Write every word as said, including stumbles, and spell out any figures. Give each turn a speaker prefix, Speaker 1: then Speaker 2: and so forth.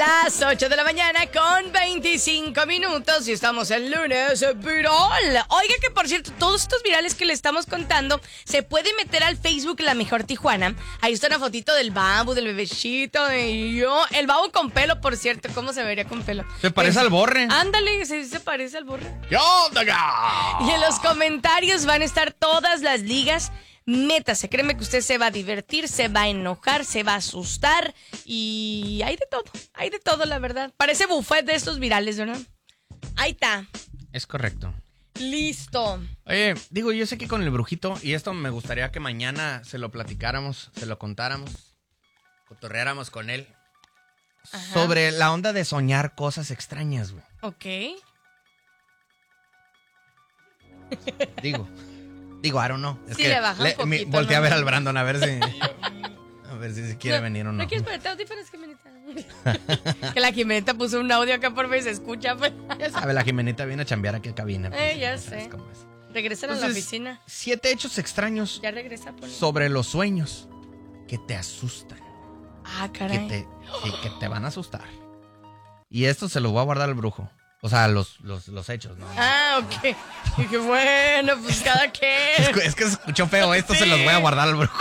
Speaker 1: Las ocho de la mañana con veinticinco minutos y estamos en lunes viral. Oiga que por cierto, todos estos virales que le estamos contando, se puede meter al Facebook La Mejor Tijuana. Ahí está una fotito del Babu, del bebecito, de yo. El Babu con pelo, por cierto, ¿cómo se vería con pelo?
Speaker 2: Se parece
Speaker 1: Es,
Speaker 2: al Borre.
Speaker 1: Ándale, se, se parece al Borre.
Speaker 2: ¿Qué onda, acá?
Speaker 1: Y en los comentarios van a estar todas las ligas. Métase, créeme que usted se va a divertir, se va a enojar, se va a asustar y hay de todo, hay de todo, la verdad. Parece buffet de estos virales, ¿verdad? Ahí está.
Speaker 2: Es correcto.
Speaker 1: Listo.
Speaker 2: Oye, digo, yo sé que con el brujito, y esto me gustaría que mañana se lo platicáramos, se lo contáramos, cotorreáramos con él. Ajá. Sobre la onda de soñar cosas extrañas, güey.
Speaker 1: Ok.
Speaker 2: Digo... Digo, I don't know. Es
Speaker 1: sí,
Speaker 2: que
Speaker 1: le baja
Speaker 2: le,
Speaker 1: un poquito.
Speaker 2: Mi, volteé
Speaker 1: ¿no?
Speaker 2: a ver al Brandon a ver si... A ver si se quiere
Speaker 1: no,
Speaker 2: venir o no.
Speaker 1: ¿No quieres ponerte audífonos, Jimenita? Que la Jimenita puso un audio acá por vez, se escucha. Pues.
Speaker 2: Ya sabe, la Jimenita viene a chambear aquí a cabina. Pues,
Speaker 1: eh, ya
Speaker 2: ya
Speaker 1: sé.
Speaker 2: cómo es.
Speaker 1: Regresan a la oficina.
Speaker 2: Siete hechos extraños
Speaker 1: ya regresa, por
Speaker 2: sobre los sueños que te asustan.
Speaker 1: Ah, caray.
Speaker 2: Que te, sí, que te van a asustar. Y esto se lo voy a guardar al brujo. O sea, los, los, los hechos, ¿no?
Speaker 1: Ah, ok. Dije, bueno, pues cada quien.
Speaker 2: Es, es que se escuchó feo, esto
Speaker 1: sí.
Speaker 2: Se los voy a guardar al brujo.